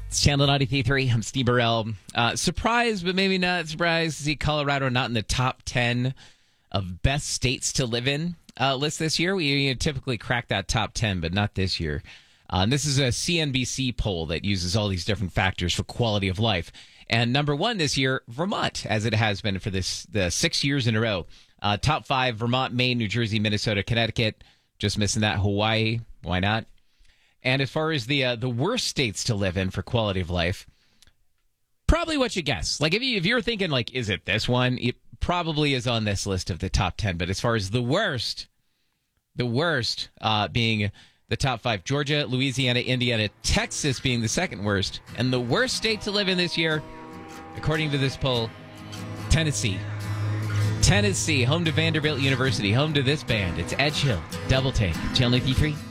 It's Channel 93.3. I'm Steve Burrell. Surprised, but maybe not surprised to see Colorado not in the top 10 of best states to live in list this year. We typically crack that top 10, but not this year. And this is a CNBC poll that uses all these different factors for quality of life. And number one this year, Vermont, as it has been for the 6 years in a row. Top 5, Vermont, Maine, New Jersey, Minnesota, Connecticut. Just missing that, Hawaii. Why not? And as far as the worst states to live in for quality of life, probably what you guess. Like if you're thinking like, is it this one? It probably is on this list of the top 10. But as far as the worst being the top 5, Georgia, Louisiana, Indiana, Texas being the second worst. And the worst state to live in this year, according to this poll, Tennessee. Tennessee, home to Vanderbilt University, home to this band. It's Edge Hill, Double Take, Channel 93.